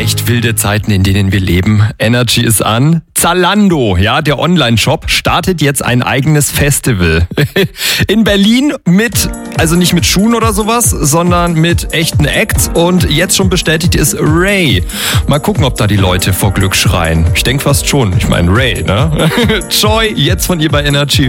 Echt wilde Zeiten, in denen wir leben. Energy ist an. Zalando, ja, der Online-Shop, startet jetzt ein eigenes Festival. In Berlin also nicht mit Schuhen oder sowas, sondern mit echten Acts. Und jetzt schon bestätigt ist Ray. Mal gucken, ob da die Leute vor Glück schreien. Ich denke fast schon. Ich meine Ray, ne? Joy, jetzt von ihr bei Energy.